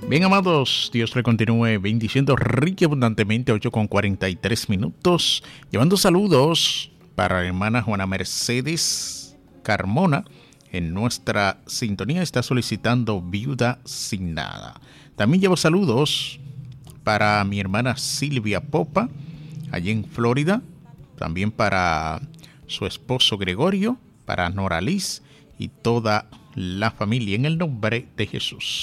Bien, amados, Dios le continúe bendiciendo rico y abundantemente, 8:43, llevando saludos para la hermana Juana Mercedes Carmona. En nuestra sintonía está solicitando viuda sin nada. También llevo saludos para mi hermana Silvia Popa, allí en Florida. También para su esposo Gregorio, para Nora Liz y toda la familia en el nombre de Jesús.